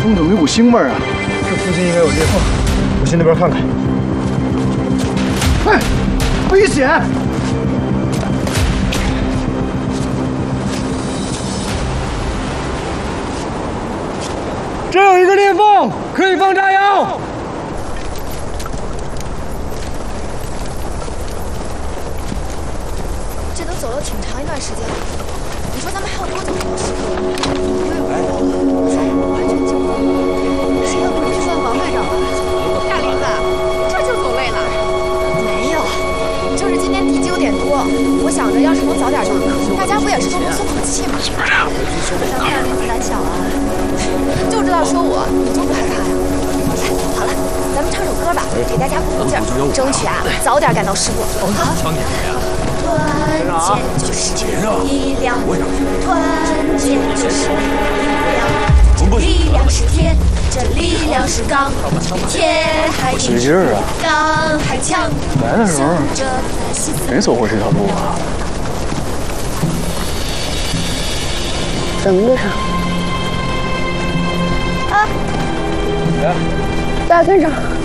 冲怎么有股腥味啊？这附近应该有裂缝，我去那边看看。哎，危险！这有一个裂缝，可以放炸药。 这都走了挺长一段时间了，你说咱们还有多久才能失控？完全救不了，谁也不能去算王队长了。大林子，这就走累了？没有，就是今天地基有点多，我想着要是能早点上课，大家不也是都能松口气吗？咱们大林子胆小啊，就知道说我，你就不害怕呀？好了，咱们唱首歌吧，给大家鼓鼓劲儿，争取啊早点赶到事故。好。团结就是力量，团结就是力量，力量是铁，这力量是钢，铁还硬，钢还强。 来的时候没走过这条路啊？ 怎么的上？啊！大队长。